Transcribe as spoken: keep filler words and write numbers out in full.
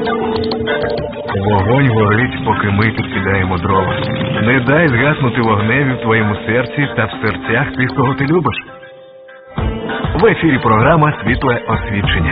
Вогонь горить, поки ми підкидаємо дрова. Не дай згаснути вогневі в твоєму серці та в серцях тих, кого ти любиш. В ефірі програма «Світле освічення».